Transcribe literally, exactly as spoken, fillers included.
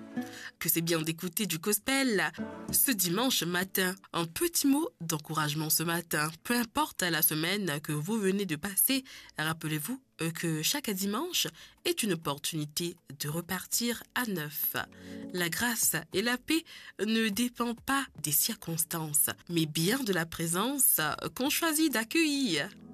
Que c'est bien d'écouter du gospel ce dimanche matin. Un petit mot d'encouragement ce matin. Peu importe la semaine que vous venez de passer, rappelez-vous que chaque dimanche est une opportunité de repartir à neuf. La grâce et la paix ne dépendent pas des circonstances, mais bien de la présence qu'on choisit d'accueillir.